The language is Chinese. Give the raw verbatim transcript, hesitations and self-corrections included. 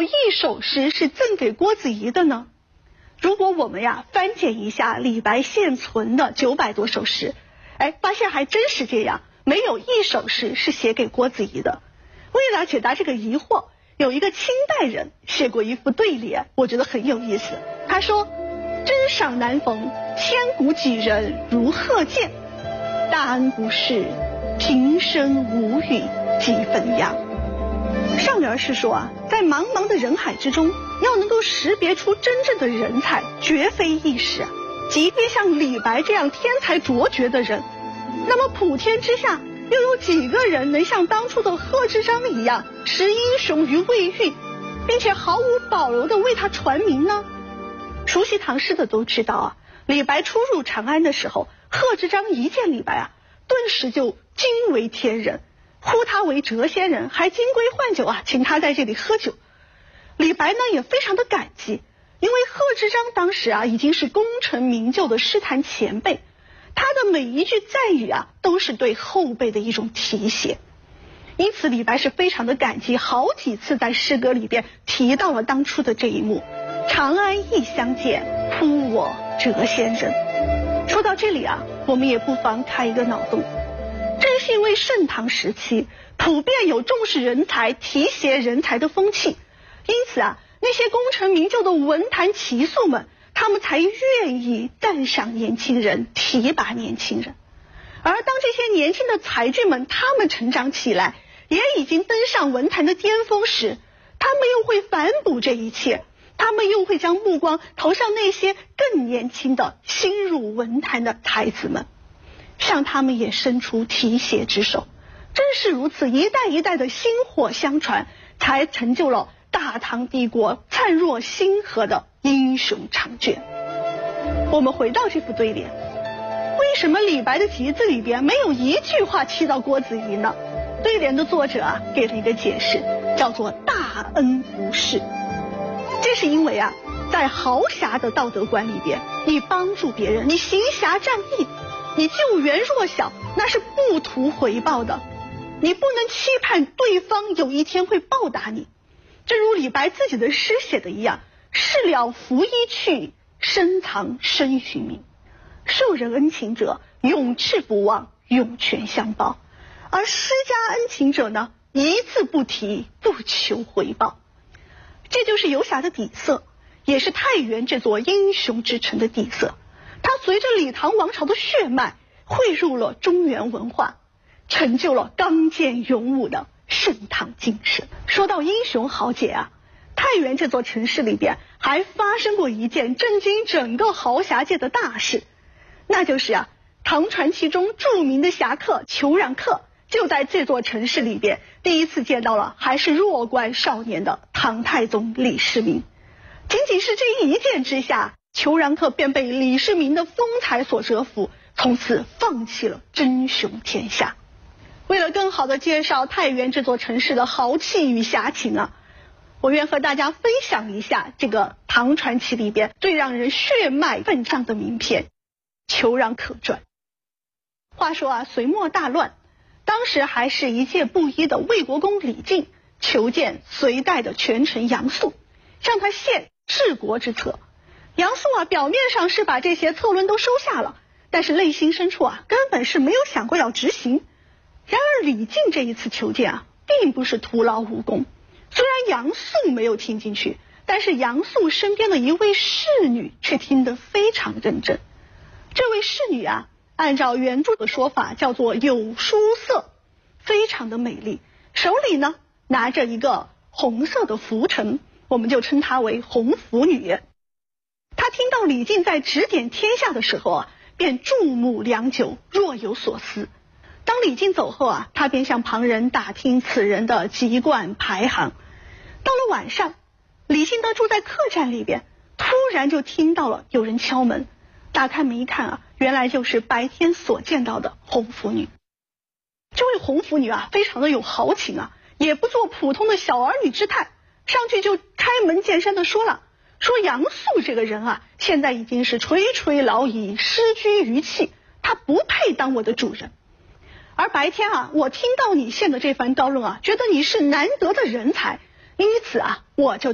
一首诗是赠给郭子仪的呢？如果我们呀翻检一下李白现存的九百多首诗，哎，发现还真是这样，没有一首诗是写给郭子仪的。为了解答这个疑惑，有一个清代人写过一副对联，我觉得很有意思。他说：真赏难逢，千古几人如鹤见，大恩不识，平生无语几分扬。上联是说啊，在茫茫的人海之中，要能够识别出真正的人才，绝非易事啊。即便像李白这样天才卓绝的人，那么普天之下又有几个人能像当初的贺知章一样，识英雄于未遇，并且毫无保留地为他传名呢？熟悉唐诗的都知道啊，李白初入长安的时候，贺知章一见李白啊，顿时就惊为天人，呼他为谪仙人，还金龟换酒啊，请他在这里喝酒。李白呢也非常的感激，因为贺知章当时啊已经是功成名就的诗坛前辈，他的每一句赞语啊都是对后辈的一种提携，因此李白是非常的感激，好几次在诗歌里边提到了当初的这一幕。长安亦相见，扑我谪仙人。说到这里啊，我们也不妨开一个脑洞，正是因为盛唐时期普遍有重视人才、提携人才的风气，因此啊，那些功成名就的文坛奇素们，他们才愿意赞赏年轻人、提拔年轻人。而当这些年轻的才俊们他们成长起来，也已经登上文坛的巅峰时，他们又会反哺这一切，他们又会将目光投向那些更年轻的新入文坛的才子们，向他们也伸出提携之手。正是如此，一代一代的薪火相传，才成就了大唐帝国灿若星河的英雄长卷。我们回到这副对联，为什么李白的集子里边没有一句话提到郭子仪呢？对联的作者啊给了一个解释，叫做大恩不识。这是因为啊，在豪侠的道德观里边，你帮助别人，你行侠仗义，你救援弱小，那是不图回报的，你不能期盼对方有一天会报答你。正如李白自己的诗写的一样，事了拂衣去，深藏身与名，受人恩情者永志不忘，涌泉相报，而施加恩情者呢，一字不提，不求回报。这就是游侠的底色，也是太原这座英雄之城的底色。它随着李唐王朝的血脉汇入了中原文化，成就了刚健勇武的盛唐精神。说到英雄豪杰啊，太原这座城市里边还发生过一件震惊整个豪侠界的大事，那就是啊，唐传奇中著名的侠客裘然客就在这座城市里边第一次见到了还是弱冠少年的唐太宗李世民。仅仅是这一见之下，裘然客便被李世民的风采所折服，从此放弃了争雄天下。为了更好的介绍太原这座城市的豪气与侠情啊，我愿和大家分享一下这个唐传奇里边最让人血脉奋张的名篇《裘然客传》。话说啊，隋末大乱，当时还是一介布衣的魏国公李靖求见隋代的权臣杨素，向他献治国之策。杨素啊，表面上是把这些策论都收下了，但是内心深处啊，根本是没有想过要执行。然而李靖这一次求见啊，并不是徒劳无功。虽然杨素没有听进去，但是杨素身边的一位侍女却听得非常认真。这位侍女啊，按照原著的说法叫做有淑色，非常的美丽，手里呢拿着一个红色的拂尘，我们就称她为红拂女。她听到李靖在指点天下的时候啊，便注目良久，若有所思。当李靖走后啊，她便向旁人打听此人的籍贯排行。到了晚上，李靖的住在客栈里边，突然就听到了有人敲门。打开门一看啊，原来就是白天所见到的红拂女。这位红拂女啊，非常的有豪情啊，也不做普通的小儿女之态，上去就开门见山的说了，说杨素这个人啊，现在已经是垂垂老矣，失居于弃，他不配当我的主人。而白天啊，我听到你献的这番高论啊，觉得你是难得的人才，因此啊，我就